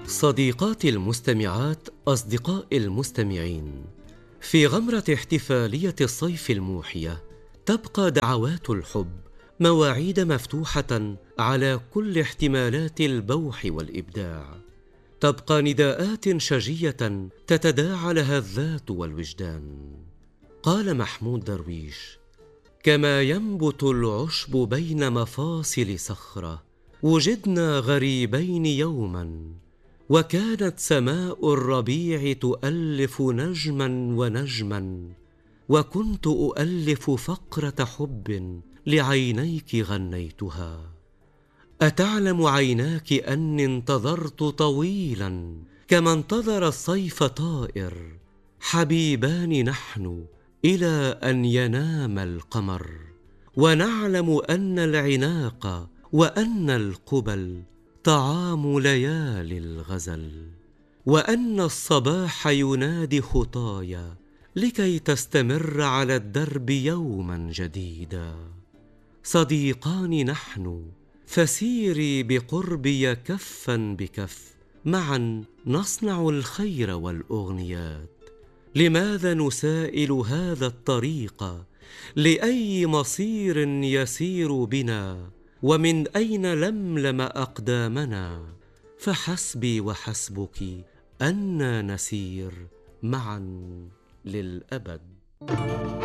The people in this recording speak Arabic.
صديقاتي المستمعات، أصدقاء المستمعين، في غمرة احتفالية الصيف الموحية تبقى دعوات الحب مواعيد مفتوحة على كل احتمالات البوح والإبداع، تبقى نداءات شجية تتداعى لها الذات والوجدان. قال محمود درويش: كما ينبت العشب بين مفاصل صخرة وجدنا غريبين يوما، وكانت سماء الربيع تؤلف نجما ونجما، وكنت أؤلف فقرة حب لعينيك غنيتها. أتعلم عيناك أني انتظرت طويلا كما انتظر الصيف طائر، حبيبان نحن إلى أن ينام القمر، ونعلم أن العناق وأن القبل طعام ليالي الغزل، وأن الصباح ينادي خطايا لكي تستمر على الدرب يوما جديدا. صديقان نحن، فسيري بقربي كفا بكف، معا نصنع الخير والأغنيات. لماذا نسائل هذا الطريق؟ لأي مصير يسير بنا؟ ومن أين لملم أقدامنا؟ فحسبي وحسبك أنا نسير معا للأبد.